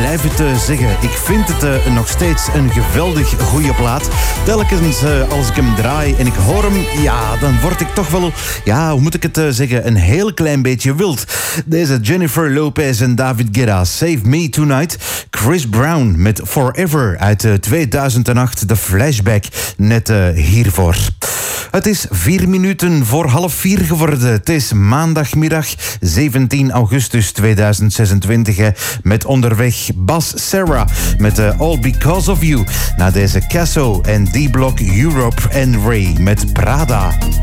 blijf het zeggen. Ik vind het nog steeds een geweldig goede plaat. Telkens als ik hem draai en ik hoor hem, ja, dan word ik toch wel, ja, hoe moet ik het zeggen, een heel klein beetje wild. Deze Jennifer Lopez en David Guetta, Save Me Tonight. Chris Brown met Forever uit 2008, de flashback net hiervoor. Het is 4 minuten voor 3:30 geworden. Het is maandagmiddag 17 augustus 2026. Met onderweg Bas Serra met All Because of You. Na deze Casso en D-Block Europe en Ray met Prada.